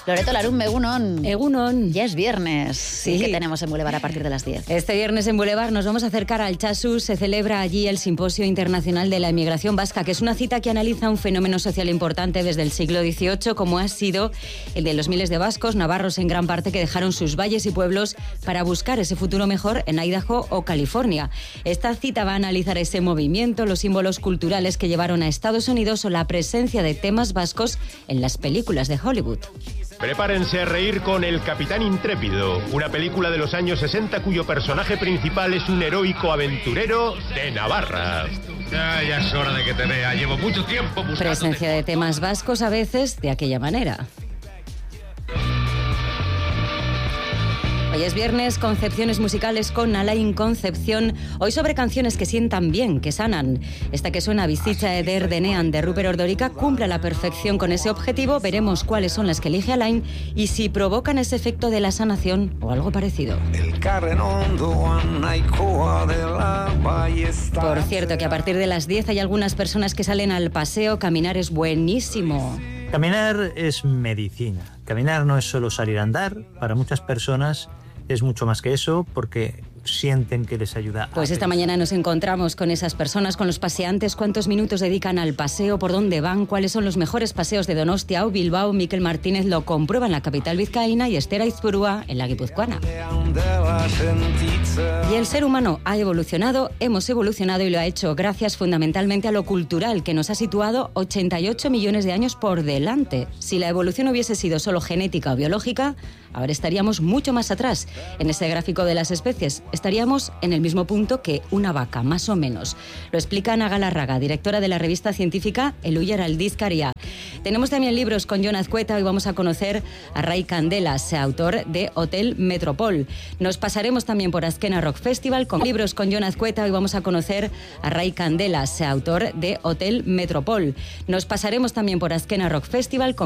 Loreto Larún, Egunon. Egunon. Ya es viernes. Sí. ¿Qué tenemos en Boulevard a partir de las 10? Este viernes en Boulevard nos vamos a acercar al Chasu. Se celebra allí el Simposio Internacional de la Emigración Vasca, que es una cita que analiza un fenómeno social importante desde el siglo XVIII, como ha sido el de los miles de vascos, navarros en gran parte, que dejaron sus valles y pueblos para buscar ese futuro mejor en Idaho o California. Esta cita va a analizar ese movimiento, los símbolos culturales que llevaron a Estados Unidos o la presencia de temas vascos en las películas de Hollywood. Prepárense a reír con El Capitán Intrépido, una película de los años 60 cuyo personaje principal es un heroico aventurero de Navarra. Ya es hora de que te vea. Llevo mucho tiempo buscando... Presencia de temas vascos a veces de aquella manera. Hoy es viernes, Concepciones musicales con Alain Concepción. Hoy sobre canciones que sientan bien, que sanan. Esta que suena, Bizitza eder denean, de Rupert Ordorica, cumple a la perfección con ese objetivo. Veremos cuáles son las que elige Alain y si provocan ese efecto de la sanación o algo parecido. Por cierto, que a partir de las 10 hay algunas personas que salen al paseo. Caminar es buenísimo. Caminar es medicina. Caminar no es solo salir a andar. Para muchas personas es mucho más que eso, porque sienten que les ayuda. Pues esta mañana nos encontramos con esas personas, con los paseantes. ¿Cuántos minutos dedican al paseo? ¿Por dónde van? ¿Cuáles son los mejores paseos de Donostia o Bilbao? Mikel Martínez lo comprueba en la capital vizcaína y Esther Aizpurúa en la guipuzcoana. Y el ser humano ha evolucionado, hemos evolucionado y lo ha hecho gracias fundamentalmente a lo cultural, que nos ha situado 88 millones de años por delante. Si la evolución hubiese sido solo genética o biológica, ahora estaríamos mucho más atrás. En ese gráfico de las especies estaríamos en el mismo punto que una vaca, más o menos. Lo explica Ana Galarraga, directora de la revista científica Eluyer Aldizkaria. Tenemos también libros con Jon Azcueta. Hoy vamos a conocer a Ray Candelas, autor de Hotel Metropol. Nos pasaremos también por Azkena Rock Festival con libros con Jon Azcueta. Hoy vamos a conocer a Ray Candelas, autor de Hotel Metropol. Nos pasaremos también por Azkena Rock Festival con